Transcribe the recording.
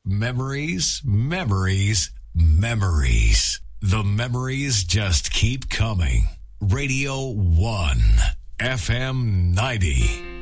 Memories, memories, memories. The memories just keep coming. Radio 1, FM 90.